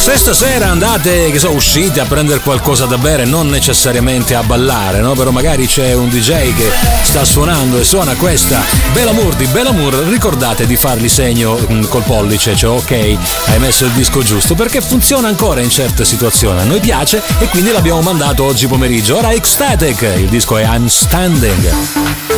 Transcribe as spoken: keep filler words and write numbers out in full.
Se stasera andate, che so, uscite a prendere qualcosa da bere, non necessariamente a ballare, no? Però magari c'è un D J che sta suonando e suona questa Bell'Amour di Bell'Amour, ricordate di fargli segno mh, col pollice, cioè ok, hai messo il disco giusto, perché funziona ancora in certe situazioni. A noi piace e quindi l'abbiamo mandato oggi pomeriggio. Ora Ecstatic, il disco è I'm Standing.